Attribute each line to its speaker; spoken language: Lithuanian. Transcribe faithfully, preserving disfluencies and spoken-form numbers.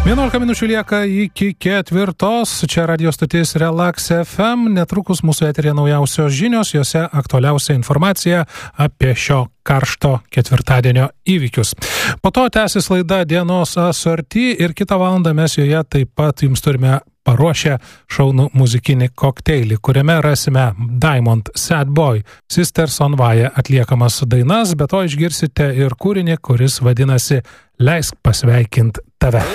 Speaker 1: vienuolika minučių lieka iki ketvirtos. Čia radio stotis Relax F M. Netrukus mūsų eterėje naujausios žinios, jose aktualiausia informacija apie šio karšto ketvirtadienio įvykius. Po to tęsis laida Dienos asorti ir kitą valandą mes joje taip pat jums turime paruošę šaunų muzikinį kokteilį, kuriame rasime Diamond, Sad Boy, Sisters on Vaje atliekamas dainas, bet to išgirsite ir kūrinį, kuris vadinasi Leisk pasveikint tave.